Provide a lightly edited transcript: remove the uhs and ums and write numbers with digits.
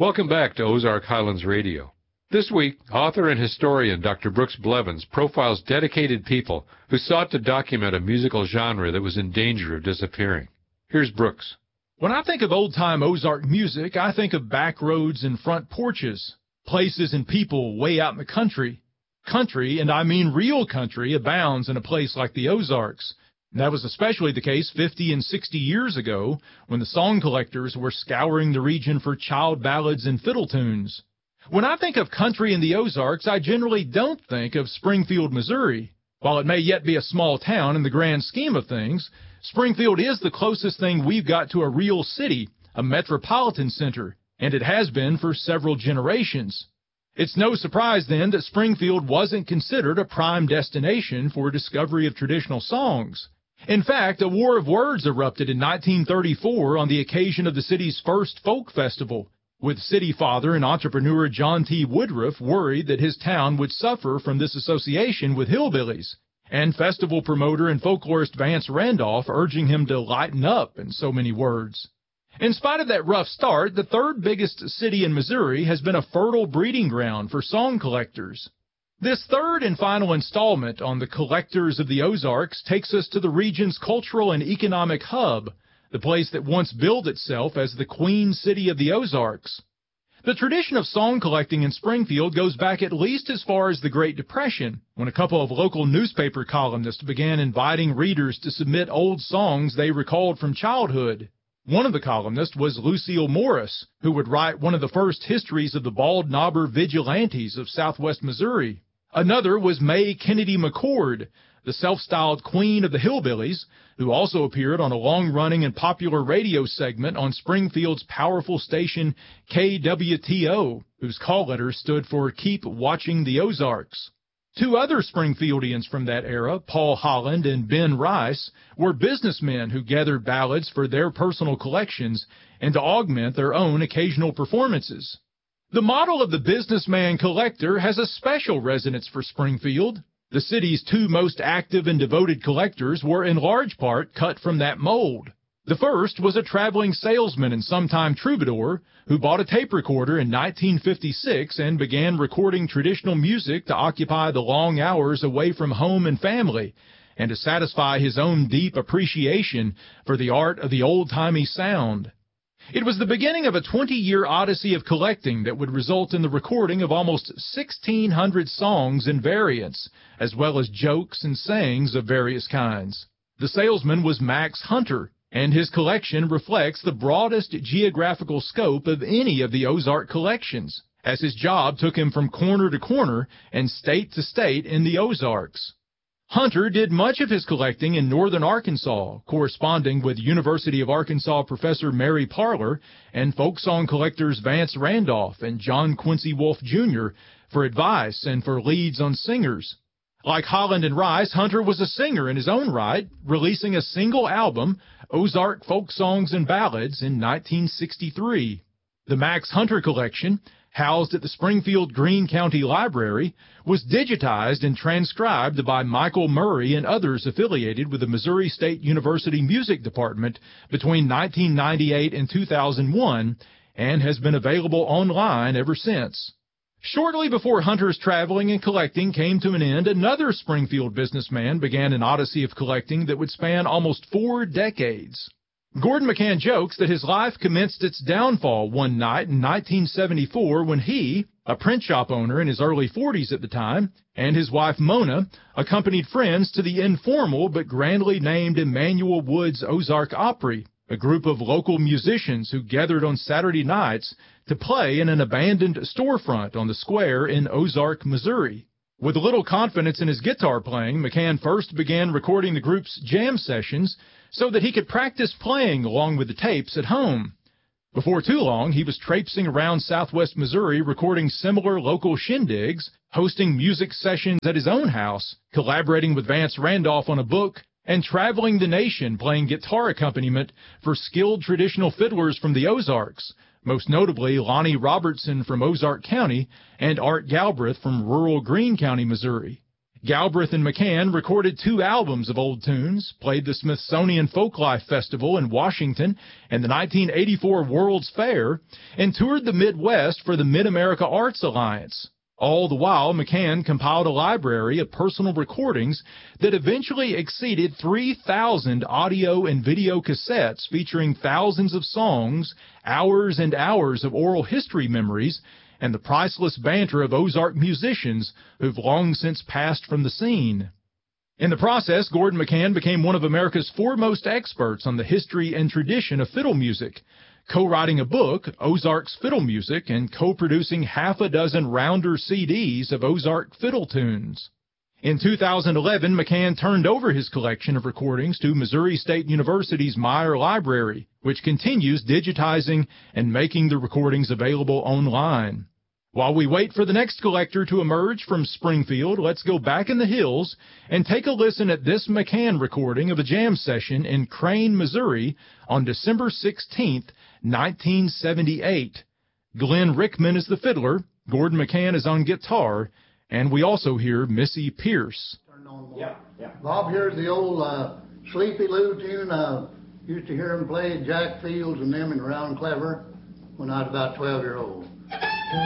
Welcome back to Ozark Highlands Radio. This week, author and historian Dr. Brooks Blevins profiles dedicated people who sought to document a musical genre that was in danger of disappearing. Here's Brooks. When I think of old-time Ozark music, I think of back roads and front porches, places and people way out in the country. Country, and I mean real country, abounds in a place like the Ozarks. That was especially the case 50 and 60 years ago when the song collectors were scouring the region for child ballads and fiddle tunes. When I think of country in the Ozarks, I generally don't think of Springfield, Missouri. While it may yet be a small town in the grand scheme of things, Springfield is the closest thing we've got to a real city, a metropolitan center, and it has been for several generations. It's no surprise, then, that Springfield wasn't considered a prime destination for discovery of traditional songs. In fact, a war of words erupted in 1934 on the occasion of the city's first folk festival, with city father and entrepreneur John T. Woodruff worried that his town would suffer from this association with hillbillies, and festival promoter and folklorist Vance Randolph urging him to lighten up, in so many words. In spite of that rough start, the third biggest city in Missouri has been a fertile breeding ground for song collectors. This third and final installment on the Collectors of the Ozarks takes us to the region's cultural and economic hub, the place that once billed itself as the Queen City of the Ozarks. The tradition of song collecting in Springfield goes back at least as far as the Great Depression, when a couple of local newspaper columnists began inviting readers to submit old songs they recalled from childhood. One of the columnists was Lucille Morris, who would write one of the first histories of the Bald Knobber Vigilantes of southwest Missouri. Another was May Kennedy McCord, the self-styled queen of the hillbillies, who also appeared on a long-running and popular radio segment on Springfield's powerful station KWTO, whose call letters stood for Keep Watching the Ozarks. Two other Springfieldians from that era, Paul Holland and Ben Rice, were businessmen who gathered ballads for their personal collections and to augment their own occasional performances. The model of the businessman collector has a special resonance for Springfield. The city's two most active and devoted collectors were in large part cut from that mold. The first was a traveling salesman and sometime troubadour who bought a tape recorder in 1956 and began recording traditional music to occupy the long hours away from home and family, and to satisfy his own deep appreciation for the art of the old-timey sound. It was the beginning of a 20-year odyssey of collecting that would result in the recording of almost 1,600 songs and variants, as well as jokes and sayings of various kinds. The salesman was Max Hunter, and his collection reflects the broadest geographical scope of any of the Ozark collections, as his job took him from corner to corner and state to state in the Ozarks. Hunter did much of his collecting in northern Arkansas, corresponding with University of Arkansas professor Mary Parler and folk song collectors Vance Randolph and John Quincy Wolfe, Jr. for advice and for leads on singers. Like Holland and Rice, Hunter was a singer in his own right, releasing a single album, Ozark Folk Songs and Ballads, in 1963. The Max Hunter collection, housed at the Springfield Greene County Library, was digitized and transcribed by Michael Murray and others affiliated with the Missouri State University Music Department between 1998 and 2001, and has been available online ever since. Shortly before Hunter's traveling and collecting came to an end, another Springfield businessman began an odyssey of collecting that would span almost 4 decades. Gordon McCann jokes that his life commenced its downfall one night in 1974 when he, a print shop owner in his early 40s at the time, and his wife Mona accompanied friends to the informal but grandly named Emmanuel Woods Ozark Opry, a group of local musicians who gathered on Saturday nights to play in an abandoned storefront on the square in Ozark, Missouri. With little confidence in his guitar playing, McCann first began recording the group's jam sessions so that he could practice playing along with the tapes at home. Before too long, he was traipsing around southwest Missouri recording similar local shindigs, hosting music sessions at his own house, collaborating with Vance Randolph on a book, and traveling the nation playing guitar accompaniment for skilled traditional fiddlers from the Ozarks, most notably Lonnie Robertson from Ozark County and Art Galbraith from rural Greene County, Missouri. Galbraith and McCann recorded 2 albums of old tunes, played the Smithsonian Folklife Festival in Washington and the 1984 World's Fair, and toured the Midwest for the Mid-America Arts Alliance. All the while, McCann compiled a library of personal recordings that eventually exceeded 3,000 audio and video cassettes featuring thousands of songs, hours and hours of oral history memories, and the priceless banter of Ozark musicians who've long since passed from the scene. In the process, Gordon McCann became one of America's foremost experts on the history and tradition of fiddle music, co-writing a book, Ozark's Fiddle Music, and co-producing half a dozen rounder CDs of Ozark fiddle tunes. In 2011, McCann turned over his collection of recordings to Missouri State University's Meyer Library, which continues digitizing and making the recordings available online. While we wait for the next collector to emerge from Springfield, let's go back in the hills and take a listen at this McCann recording of a jam session in Crane, Missouri on December 16, 1978. Glenn Rickman is the fiddler, Gordon McCann is on guitar, and we also hear Missy Pierce. Yeah. Bob, here's the old Sleepy Lou tune. Used to hear him play Jack Fields and them in Round Clever when I was about 12 years old.